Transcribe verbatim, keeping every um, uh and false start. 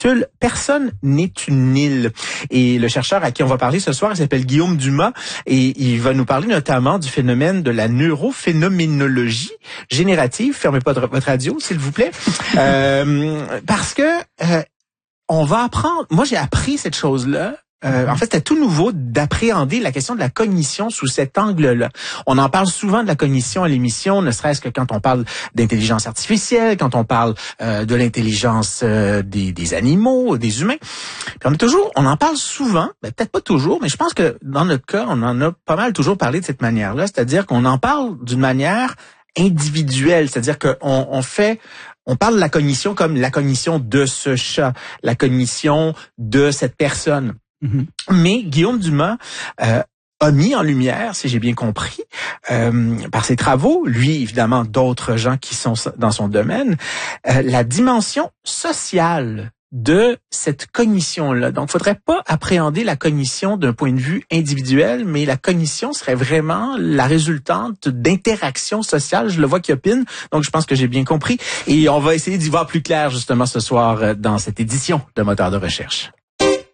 s'intitule « Personne n'est une île ». Et le chercheur à qui on va parler ce soir, il s'appelle Guillaume Dumas et il va nous parler notamment du phénomène de la neurophénoménologie générative. Fermez pas votre radio, s'il vous plaît. Euh, parce que euh, on va apprendre... Moi, j'ai appris cette chose-là. Euh, en fait, c'était tout nouveau d'appréhender la question de la cognition sous cet angle-là. On en parle souvent de la cognition à l'émission, ne serait-ce que quand on parle d'intelligence artificielle, quand on parle euh, de l'intelligence euh, des, des animaux, des humains. Puis on a toujours, on en parle souvent, ben, peut-être pas toujours, mais je pense que dans notre cas, on en a pas mal toujours parlé de cette manière-là, c'est-à-dire qu'on en parle d'une manière individuelle, c'est-à-dire qu'on on fait On parle de la cognition comme la cognition de ce chat, la cognition de cette personne. Mm-hmm. Mais Guillaume Dumas euh, a mis en lumière, si j'ai bien compris, euh, par ses travaux, lui évidemment d'autres gens qui sont dans son domaine, euh, la dimension sociale de cette cognition-là. Donc, il faudrait pas appréhender la cognition d'un point de vue individuel, mais la cognition serait vraiment la résultante d'interactions sociales. Je le vois qu'il opine, donc je pense que j'ai bien compris. Et on va essayer d'y voir plus clair justement ce soir dans cette édition de Moteur de recherche.